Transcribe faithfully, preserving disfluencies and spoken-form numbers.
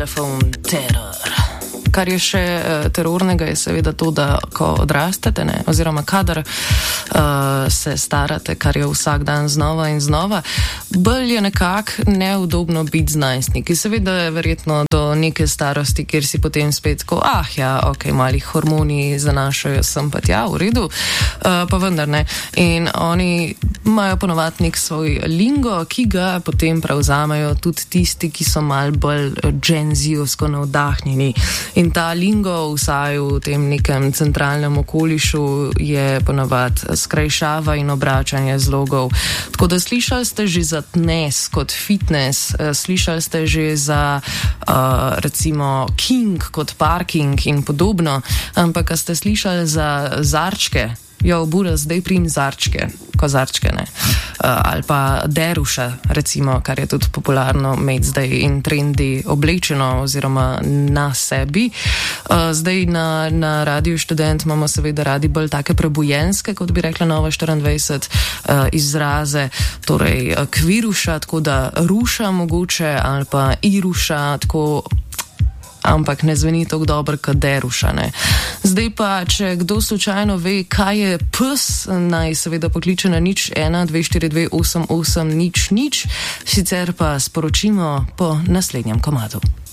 Telefon teror. Kar je še uh, terornega, je seveda to, da ko odrastate, ne, oziroma kadar uh, se starate, kar je vsak dan znova in znova, bolj je nekako neudobno biti z najstniki. Seveda je verjetno do neke starosti, kjer si potem spet tako, ah ja, ok, malih hormoni zanašajo sem pa tja, v redu, uh, pa vendar ne. In oni imajo ponovadi nek svoj lingo, ki ga potem prevzamejo tudi tisti, ki so mal bolj dženzijovsko navdahnjeni. In ta lingo vsaj v tem nekem centralnem okolišu je ponavadi skrajšava in obračanje zlogov. Tako da slišali ste že za tnes kot fitness, slišali ste že za uh, recimo king kot parking in podobno, ampak a ste slišali za zarčke? Jo, bura, zdaj prim zarčke, kozarčke, ne. Uh, ali pa deruša, recimo, kar je tudi popularno imeti zdaj in trendi oblečeno oziroma na sebi. Uh, zdaj na, na Radiu Študent imamo seveda radi bolj take prebujenske, kot bi rekla Nova štiriindvajset, uh, izraze, torej kviruša, tako da ruša mogoče, ali pa iruša, tako, ampak ne zveni tako dobro kot deruša, ne. Zdaj pa, če kdo slučajno ve, kaj je pes, naj seveda pokliče na nič ena dve štiri dve osem osem nič nič, sicer pa sporočimo po naslednjem komadu.